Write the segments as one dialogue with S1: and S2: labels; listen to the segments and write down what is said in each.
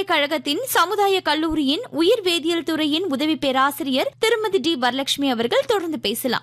S1: பல்கலைக்கழகத்தின் சமுதாய கல்லூரியின் உயிர் வேதியியல் துறையின் உதவி பேராசிரியர் திருமதி டி வரலட்சுமி அவர்கள் தொடர்ந்து பேசலாம்.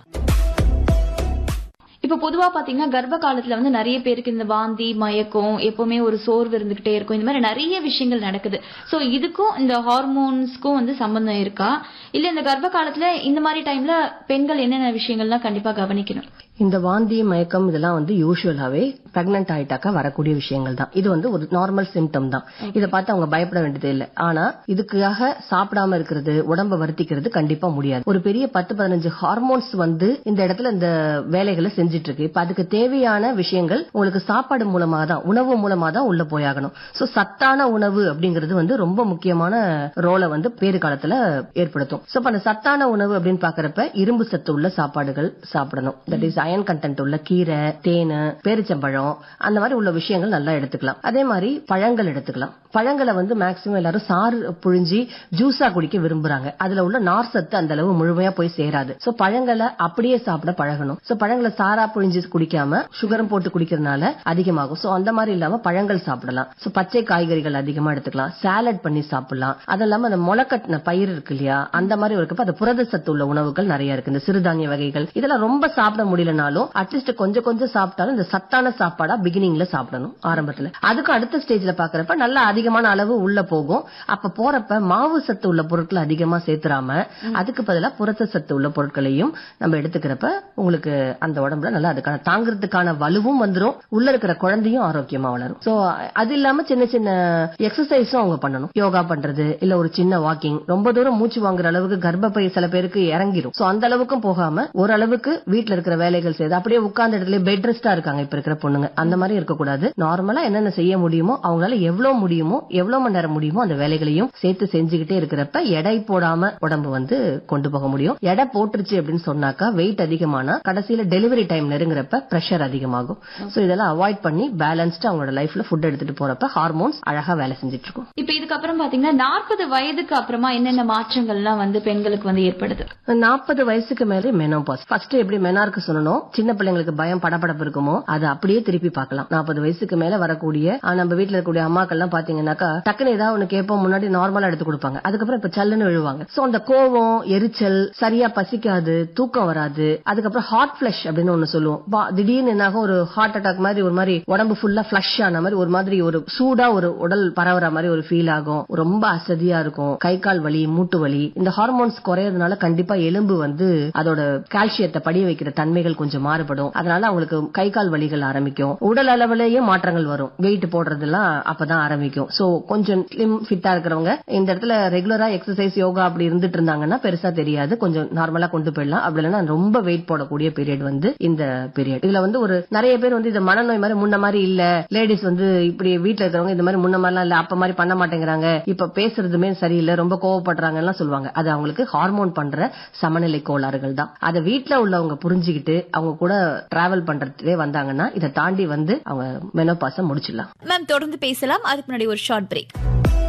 S1: இப்ப பொதுவா பாத்தீங்கன்னா கர்ப்ப காலத்துல நிறைய பேருக்கு இந்த வாந்தி, மயக்கம், எப்பவுமே ஒரு சோர்வு இருந்துகிட்டே இருக்கும். இந்த மாதிரி நிறைய விஷயங்கள் நடக்குது. சோ இதுக்கும் இந்த ஹார்மோன்ஸ்க்கும் சம்பந்தம் இருக்கா? இல்ல இந்த கர்ப்ப காலத்துல இந்த மாதிரி டைம்ல பெண்கள் என்னென்ன விஷயங்கள்லாம் கண்டிப்பா கவனிக்கணும்?
S2: இந்த வாந்தி, மயக்கம் இதெல்லாம் யூசுவலாவே பிரெக்னன்ட் ஆயிட்டாக்கா வரக்கூடிய விஷயங்கள் தான். இது ஒரு நார்மல் சிம்டம் தான். இதை பார்த்து அவங்க பயப்பட வேண்டியது இல்லை. ஆனா இதுக்காக சாப்பிடாம இருக்கிறது, உடம்ப வருத்திக்கிறது கண்டிப்பா முடியாது. ஒரு பெரிய 10-15 ஹார்மோன்ஸ் இந்த இடத்துல இந்த வேலைகளை செஞ்சிட்டு இருக்கு. இப்ப அதுக்கு தேவையான விஷயங்கள் உங்களுக்கு சாப்பாடு மூலமா தான், உணவு மூலமா தான் உள்ள போயாகணும். சோ சத்தான உணவு அப்படிங்கிறது ரொம்ப முக்கியமான ரோலை பேறு காலத்துல ஏற்படுத்தும். சோ அந்த சத்தான உணவு அப்படின்னு பாக்குறப்ப இரும்பு சத்து உள்ள சாப்பாடுகள் சாப்பிடணும். தட் இஸ் அயன் கண்டென்ட் உள்ள கீரை, தேனு, பேரிச்சம்பழம் அந்த மாதிரி உள்ள விஷயங்கள் நல்லா எடுத்துக்கலாம். அதே மாதிரி பழங்கள் எடுத்துக்கலாம். பழங்களை மேக்சிமம் எல்லாரும் சாறு புழிஞ்சி ஜூஸா குடிக்க விரும்புறாங்க. அதுல உள்ள நார் சத்து அந்த அளவு முழுமையா போய் சேராது. சோ பழங்களை அப்படியே சாப்பிட பழகணும். சோ பழங்களை சாரா புழிஞ்சு குடிக்காம சுகரும் போட்டு குடிக்கிறதுனால அதிகமாகும். சோ அந்த மாதிரி இல்லாம பழங்கள் சாப்பிடலாம். சோ பச்சை காய்கறிகள் அதிகமா எடுத்துக்கலாம். சாலட் பண்ணி சாப்பிடலாம். அது இல்லாம அந்த முளைக்கட்டின பயிர் இருக்கு இல்லையா, அந்த மாதிரி இருக்கப்ப அது புரத சத்து உள்ள உணவுகள் நிறைய இருக்கு. இந்த சிறுதானிய வகைகள் இதெல்லாம் ரொம்ப சாப்பிட முடியலனாலும் அட்லீஸ்ட் கொஞ்சம் கொஞ்சம் சாப்பிட்டாலும் இந்த சத்தான சாப்பாடா பிகினிங்ல சாப்பிடணும் ஆரம்பத்துல. அதுக்கு அடுத்த ஸ்டேஜ்ல பாக்குறப்ப நல்ல அதிகமான அளவு உள்ள போகும். அப்ப போறப்ப மாவு சத்து உள்ள பொருட்கள் அதிகமா சேர்த்துறாம அதுக்கு பதிலா புரத சத்து உள்ள பொருட்களையும் நம்ம எடுத்துக்கிறப்ப உங்களுக்கு அந்த உடம்புல நல்லா அதுக்கான தாங்கிறதுக்கான வலுவும் வந்துரும். உள்ள இருக்கிற குழந்தையும் ஆரோக்கியமா வளரும். சோ அது இல்லாம சின்ன சின்ன எக்ஸசைஸும் அவங்க பண்ணணும். யோகா பண்றது, இல்ல ஒரு சின்ன வாக்கிங். ரொம்ப தூரம் மூச்சு வாங்குற அளவுக்கு கர்ப்பப்பை சில பேருக்கு இறங்கிரும். சோ அந்த அளவுக்கும் போகாம ஓரளவுக்கு வீட்டுல இருக்கிற வேலைகள் செய்து அப்படியே உட்கார்ந்த இடத்துல பெட் ரெஸ்டா இருக்காங்க இப்ப இருக்கிற பொண்ணுங்க. அந்த மாதிரி இருக்கக்கூடாது. நார்மலா என்னென்ன செய்ய முடியுமோ அவங்களால எவ்வளவு முடியுமோ, எவ்வளவு மணி நேரம் முடியுமோ அந்த வேலைகளையும் சேர்த்து செஞ்சுக்கிட்டே இருக்கிறப்ப எடை போடாம உடம்பு கொண்டு போக முடியும். எடை போட்டுருச்சு அப்படின்னு சொன்னாக்கா வெயிட் அதிகமானா கடைசியில டெலிவரி டைம் நெருங்குறப்ப பிரஷர் அதிகமாகும். சோ இதெல்லாம் அவாய்ட் பண்ணி பேலன்ஸ்டா அவங்களோட லைஃப்ல ஃபுட் எடுத்துட்டு போறப்ப ஹார்மோன்ஸ் அழகா வேலை செஞ்சுட்டு இருக்கும்.
S1: இப்ப இதுக்கப்புறம் பாத்தீங்கன்னா 40 வயதுக்கு அப்புறமா என்னென்ன மாற்றங்கள்லாம் பெண்களுக்கு ஏற்படுது?
S2: 40 வயசுக்கு மேலே மெனோபாஸ். ஃபர்ஸ்ட் எப்படி மெனார்க்கு சொல்லணும், சின்ன பிள்ளைங்களுக்கு பயம் படபடப்பு இருக்குமோ அதை அப்படியே திருப்பி பார்க்கலாம். 40 வயசுக்கு மேல வரக்கூடிய நம்ம வீட்டுல இருக்கக்கூடிய அம்மாக்கள் எல்லாம் பாத்தீங்கன்னாக்கா டக்குனு ஏதாவது ஒண்ணு கேட்போம், முன்னாடி நார்மலா எடுத்து கொடுப்பாங்க. அதுக்கப்புறம் இப்ப சல்லுன்னு விழுவாங்க. சோ அந்த கோவம், எரிச்சல், சரியா பசிக்காது, தூக்கம் வராது. அதுக்கப்புறம் ஹார்ட் பிளஷ் அப்படின்னு ஒண்ணு சொல்லுவோம். திடீர்னு என்னாகும், ஒரு ஹார்ட் அட்டாக் மாதிரி ஒரு மாதிரி உடம்பு ஃபுல்லா பிளஷ் ஆன மாதிரி ஒரு மாதிரி ஒரு சூடா ஒரு உடல் பரவுற மாதிரி ஒரு ஃபீல் ஆகும். ரொம்ப அசதியா இருக்கும். கை கால் வலி, மூட்டு வலி. இந்த ஹார்மோன்ஸ் குறையறதுனால கண்டிப்பா எலும்பு அதோட கால்சியத்தை படிய வைக்கிற தன்மைகள் கொஞ்சம் மாறுபடும். அதனால அவங்களுக்கு கை கால் வலிகள் ஆரம்பிக்கும். உடல் அளவுலயும் மாற்றங்கள் வரும். வெயிட் போடுறதெல்லாம் அப்பதான் ஆரம்பிக்கும். சோ கொஞ்சம் ஸ்லிம் ஃபிட்டா இருக்கிறவங்க இந்த இடத்துல ரெகுலரா எக்ஸசைஸ், யோகா அப்படி இருந்துட்டு இருந்தாங்கன்னா பெருசா தெரியாது. கொஞ்சம் நார்மலா கொண்டு போயிடலாம். அப்படி இல்லைன்னா ரொம்ப வெயிட் போடக்கூடிய பீரியட் இந்த பீரியட். இதுல ஒரு நிறைய பேர் இந்த மனநோய் மாதிரி முன்ன மாதிரி இல்ல, லேடிஸ் இப்படி வீட்டுல இருக்கிறவங்க இந்த மாதிரி முன்ன மாதிரிலாம் இல்ல, அப்ப மாதிரி பண்ண மாட்டேங்கிறாங்க, இப்ப பேசுறதுமே சரியில்லை, ரொம்ப கோவப்படுறாங்க எல்லாம் சொல்லுவாங்க. அது அவங்களுக்கு ஹார்மோன் பண்ற சமநிலை கோளாறுகள் தான். அதை வீட்டுல உள்ளவங்க புரிஞ்சுக்கிட்டு அவங்க கூட டிராவல் பண்றதுலே வந்தாங்கன்னா இதை தாண்டி அவங்க மெனோபாஸை முடிச்சிடலாம்.
S1: மேம் தொடர்ந்து பேசலாம். அதுக்கு முன்னாடி ஒரு ஷார்ட் பிரேக்.